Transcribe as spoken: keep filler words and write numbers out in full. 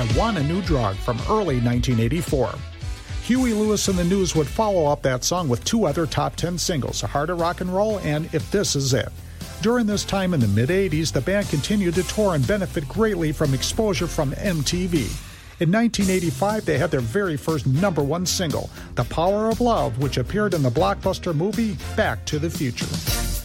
I Want a New Drug from early nineteen eighty-four. Huey Lewis and the News would follow up that song with two other top ten singles, A Heart of Rock and Roll and If This Is It. During this time in the mid-eighties, the band continued to tour and benefit greatly from exposure from M T V. In nineteen eighty-five, they had their very first number one single, The Power of Love, which appeared in the blockbuster movie Back to the Future.